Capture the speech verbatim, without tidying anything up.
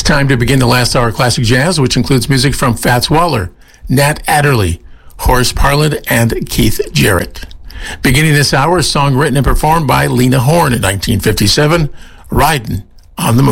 Time to begin the last hour of Classic Jazz, which includes music from Fats Waller, Nat Adderley, Horace Parland, and Keith Jarrett. Beginning this hour, a song written and performed by Lena Horne in nineteen fifty-seven, Ridin' on the Moon.